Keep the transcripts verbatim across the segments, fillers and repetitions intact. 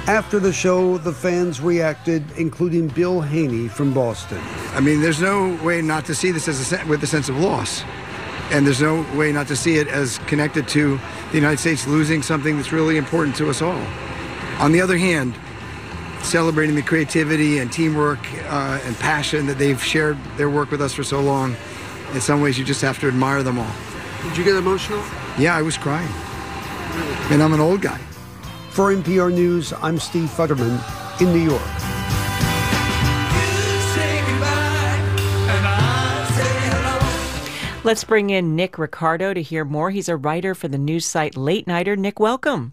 After the show, the fans reacted, including Bill Haney from Boston. I mean, there's no way not to see this as a, with a sense of loss. And there's no way not to see it as connected to the United States losing something that's really important to us all. On the other hand, celebrating the creativity and teamwork uh, and passion that they've shared their work with us for so long, in some ways you just have to admire them all. Did you get emotional? Yeah, I was crying. And I'm an old guy. For N P R News, I'm Steve Futterman in New York. Let's bring in Nick Ricardo to hear more. He's a writer for the news site Late Nighter. Nick, welcome.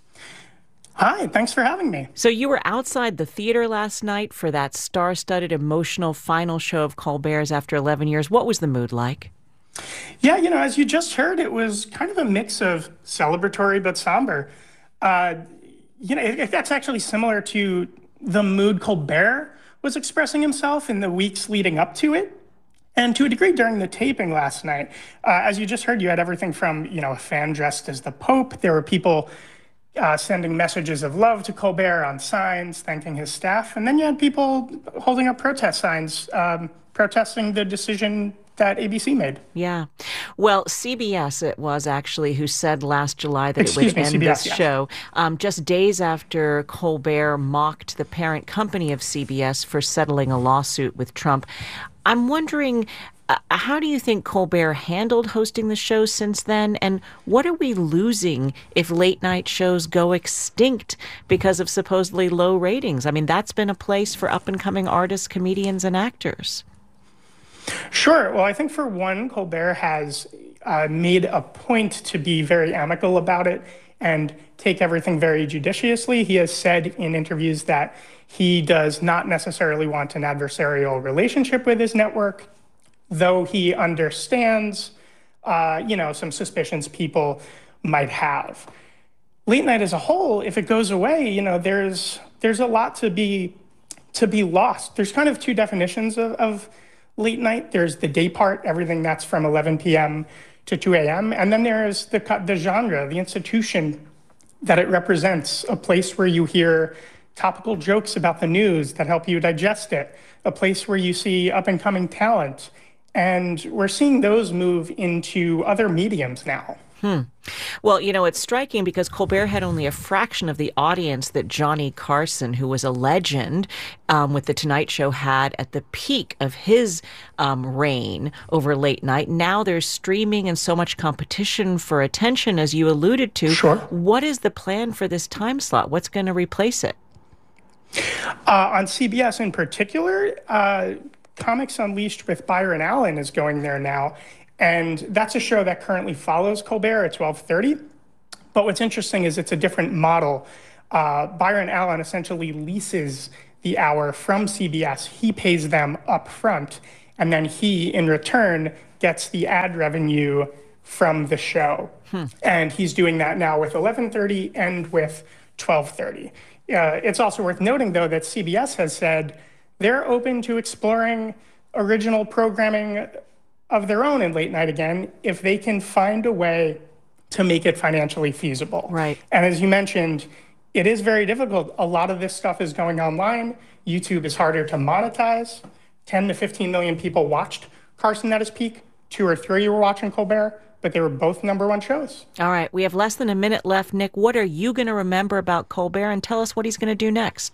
Hi, thanks for having me. So you were outside the theater last night for that star-studded, emotional final show of Colbert's after eleven years. What was the mood like? Yeah, you know, as you just heard, it was kind of a mix of celebratory but somber. Uh, you know, it, that's actually similar to the mood Colbert was expressing himself in the weeks leading up to it. And to a degree during the taping last night. Uh, as you just heard, you had everything from, you know, a fan dressed as the Pope. There were people uh, sending messages of love to Colbert on signs, thanking his staff. And then you had people holding up protest signs, um, protesting the decision that A B C made. Yeah. Well, C B S it was actually who said last July that Excuse it would me, end C B S, this yeah. show. Um, just days after Colbert mocked the parent company of C B S for settling a lawsuit with Trump. I'm wondering, uh, how do you think Colbert handled hosting the show since then? And what are we losing if late night shows go extinct because of supposedly low ratings? I mean, that's been a place for up and coming artists, comedians, and actors. Sure. Well, I think for one, Colbert has uh, made a point to be very amicable about it and take everything very judiciously. He has said in interviews that he does not necessarily want an adversarial relationship with his network, though he understands, uh, you know, some suspicions people might have. Late night as a whole, if it goes away, you know, there's there's a lot to be to be lost. There's kind of two definitions of, of late night. There's the day part, everything that's from eleven p.m. to two a.m. And then there's the the genre, the institution that it represents, a place where you hear topical jokes about the news that help you digest it, a place where you see up-and-coming talent. And we're seeing those move into other mediums now. Hmm. Well, you know, it's striking because Colbert had only a fraction of the audience that Johnny Carson, who was a legend um, with The Tonight Show, had at the peak of his um, reign over late night. Now there's streaming and so much competition for attention, as you alluded to. Sure. What is the plan for this time slot? What's going to replace it? Uh, on C B S in particular, uh, Comics Unleashed with Byron Allen is going there now. And that's a show that currently follows Colbert at twelve thirty. But what's interesting is it's a different model. Uh, Byron Allen essentially leases the hour from C B S. He pays them up front, and then he, in return, gets the ad revenue from the show. Hmm. And he's doing that now with eleven thirty and with twelve thirty. Uh, it's also worth noting, though, that C B S has said they're open to exploring original programming of their own in late night again, if they can find a way to make it financially feasible. Right. And as you mentioned, it is very difficult. A lot of this stuff is going online. YouTube is harder to monetize. ten to fifteen million people watched Carson at his peak. Two or three were watching Colbert, but they were both number one shows. All right. We have less than a minute left. Nick, what are you going to remember about Colbert? And tell us what he's going to do next.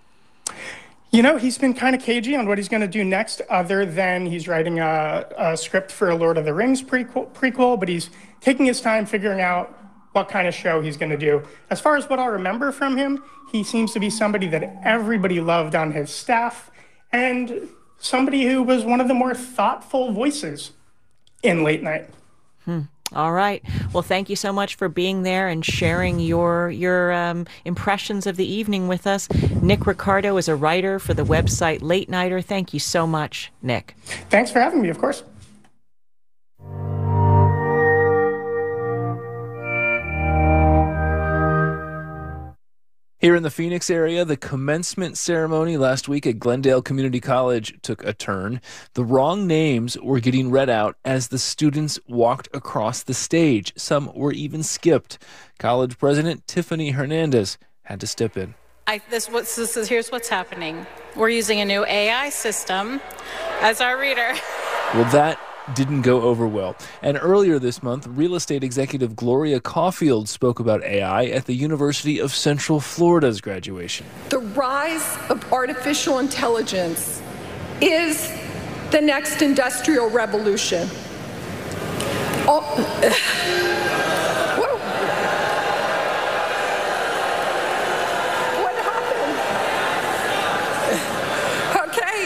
You know, he's been kind of cagey on what he's going to do next, other than he's writing a, a script for a Lord of the Rings prequel, prequel, but he's taking his time figuring out what kind of show he's going to do. As far as what I'll remember from him, he seems to be somebody that everybody loved on his staff and somebody who was one of the more thoughtful voices in late night. Hmm. All right. Well, thank you so much for being there and sharing your your um, impressions of the evening with us. Nick Ricardo is a writer for the website Late Nighter. Thank you so much, Nick. Thanks for having me, of course. Here in the Phoenix area, the commencement ceremony last week at Glendale Community College took a turn. The wrong names were getting read out as the students walked across the stage. Some were even skipped. College President Tiffany Hernandez had to step in. I, this, what's, this is, here's what's happening. We're using a new A I system as our reader. Well, that didn't go over well. And earlier this month, real estate executive Gloria Caulfield spoke about A I at the University of Central Florida's graduation. The rise of artificial intelligence is the next industrial revolution. Oh, whoa. What happened? Okay,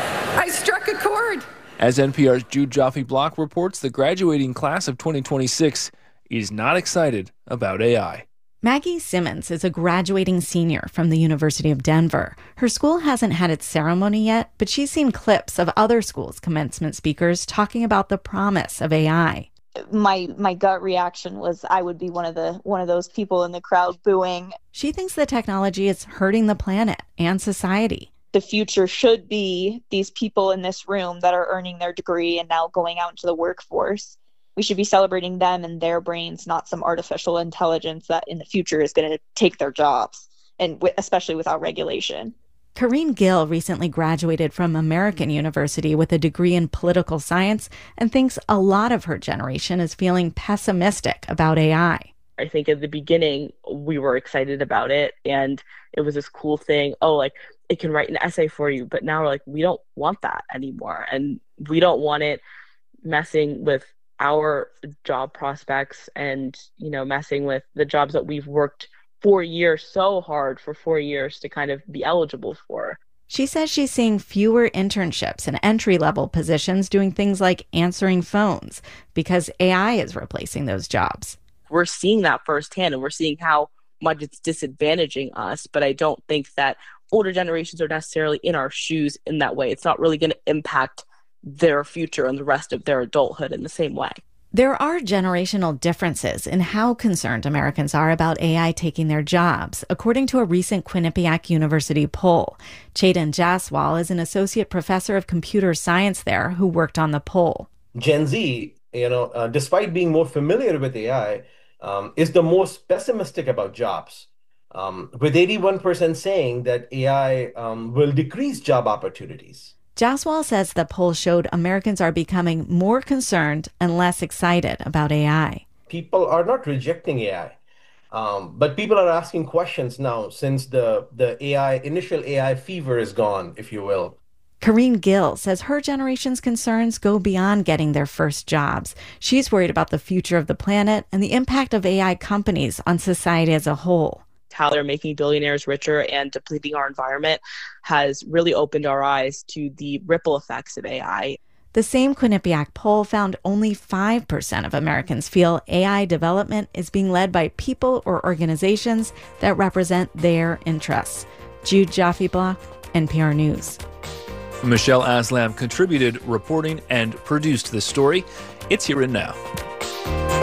I struck a chord. As N P R's Jude Joffe-Block reports, the graduating class of twenty twenty-six is not excited about A I. Maggie Simmons is a graduating senior from the University of Denver. Her school hasn't had its ceremony yet, but she's seen clips of other schools' commencement speakers talking about the promise of A I. My my gut reaction was I would be one of the one of those people in the crowd booing. She thinks the technology is hurting the planet and society. The future should be these people in this room that are earning their degree and now going out into the workforce. We should be celebrating them and their brains, not some artificial intelligence that in the future is going to take their jobs, and w- especially without regulation. Karine Gill recently graduated from American University with a degree in political science and thinks a lot of her generation is feeling pessimistic about A I. I think at the beginning, we were excited about it, and it was this cool thing. Oh, like, it can write an essay for you. But now we're like, we don't want that anymore. And we don't want it messing with our job prospects and, you know, messing with the jobs that we've worked four years so hard for four years to kind of be eligible for. She says she's seeing fewer internships and entry-level positions doing things like answering phones because A I is replacing those jobs. We're seeing that firsthand, and we're seeing how much it's disadvantaging us. But I don't think that older generations are necessarily in our shoes in that way. It's not really going to impact their future and the rest of their adulthood in the same way. There are generational differences in how concerned Americans are about A I taking their jobs, according to a recent Quinnipiac University poll. Chetan Jaswal is an associate professor of computer science there who worked on the poll. Gen Z, you know, uh, despite being more familiar with A I, um, is the most pessimistic about jobs, um, with eighty-one percent saying that A I um, will decrease job opportunities. Jaswal says the poll showed Americans are becoming more concerned and less excited about A I. People are not rejecting A I, um, but people are asking questions now since the, the A I, initial A I fever is gone, if you will. Karine Gill says her generation's concerns go beyond getting their first jobs. She's worried about the future of the planet and the impact of A I companies on society as a whole. How they're making billionaires richer and depleting our environment has really opened our eyes to the ripple effects of A I. The same Quinnipiac poll found only five percent of Americans feel A I development is being led by people or organizations that represent their interests. Jude Joffe-Block, N P R News. Michelle Aslam contributed, reporting, and produced this story. It's Here and Now.